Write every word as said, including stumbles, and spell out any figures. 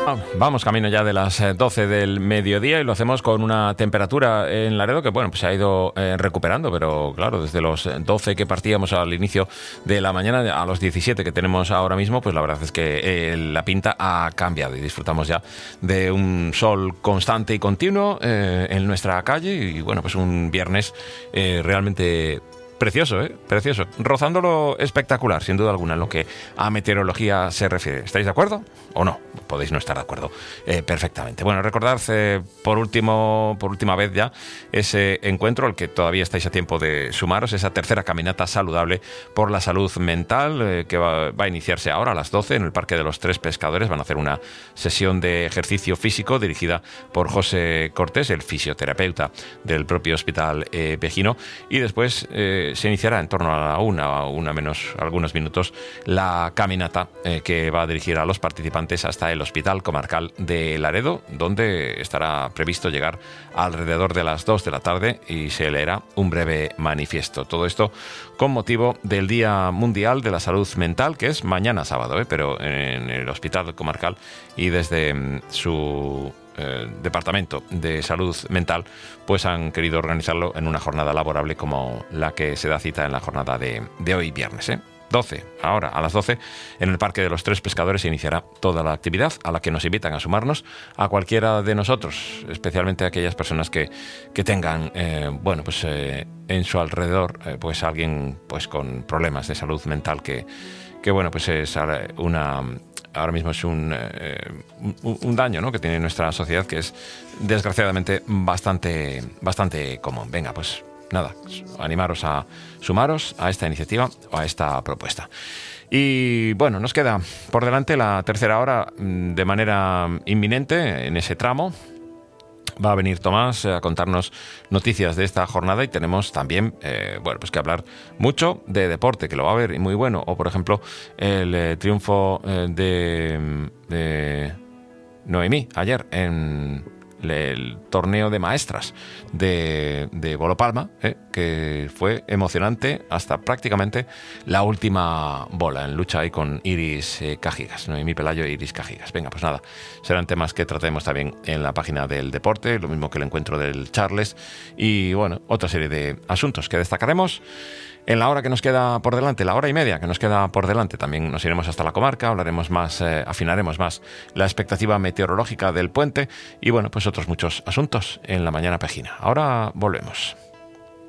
Vamos camino ya de las doce del mediodía y lo hacemos con una temperatura en Laredo que, bueno, pues se ha ido eh, recuperando, pero claro, desde los doce que partíamos al inicio de la mañana a los diecisiete que tenemos ahora mismo, pues la verdad es que eh, la pinta ha cambiado y disfrutamos ya de un sol constante y continuo eh, en nuestra calle y, bueno, pues un viernes eh, realmente precioso, ¿eh? Precioso. Rozándolo espectacular, sin duda alguna, en lo que a meteorología se refiere. ¿Estáis de acuerdo o no? Podéis no estar de acuerdo eh, perfectamente. Bueno, recordad eh, por último, por última vez ya ese encuentro al que todavía estáis a tiempo de sumaros, esa tercera caminata saludable por la salud mental eh, que va, va a iniciarse ahora a las doce en el Parque de los Tres Pescadores. Van a hacer una sesión de ejercicio físico dirigida por José Cortés, el fisioterapeuta del propio Hospital eh, Pejino, y después eh, se iniciará en torno a la una, una menos algunos minutos, la caminata eh, que va a dirigir a los participantes hasta el Hospital Comarcal de Laredo, donde estará previsto llegar alrededor de las dos de la tarde y se leerá un breve manifiesto. Todo esto con motivo del Día Mundial de la Salud Mental, que es mañana sábado, ¿eh? pero en el Hospital Comarcal y desde mm, su Eh, Departamento de Salud Mental, pues han querido organizarlo en una jornada laborable como la que se da cita en la jornada de, de hoy viernes, ¿eh? doce, ahora a las doce, en el Parque de los Tres Pescadores se iniciará toda la actividad a la que nos invitan a sumarnos a cualquiera de nosotros, especialmente a aquellas personas que, que tengan, eh, bueno, pues eh, en su alrededor, eh, pues alguien pues con problemas de salud mental que, que bueno, pues es una... ahora mismo es un, eh, un, un daño, ¿no?, que tiene nuestra sociedad, que es desgraciadamente bastante, bastante común. Venga, pues nada, animaros a sumaros a esta iniciativa o a esta propuesta. Y bueno, nos queda por delante la tercera hora de manera inminente en ese tramo. Va a venir Tomás a contarnos noticias de esta jornada y tenemos también, eh, bueno, pues que hablar mucho de deporte, que lo va a haber y muy bueno. O, por ejemplo, el eh, triunfo eh, de, de Noemí ayer en el torneo de maestras de, de Bolopalma, eh, que fue emocionante hasta prácticamente la última bola en lucha ahí con Iris eh, Cajigas, Noemí Pelayo e Iris Cajigas. Venga, pues nada, serán temas que tratemos también en la página del deporte, lo mismo que el encuentro del Charles y, bueno, otra serie de asuntos que destacaremos en la hora que nos queda por delante, la hora y media que nos queda por delante. También nos iremos hasta la comarca, hablaremos más, eh, afinaremos más la expectativa meteorológica del puente y, bueno, pues otros muchos asuntos en la mañana pejina. Ahora volvemos.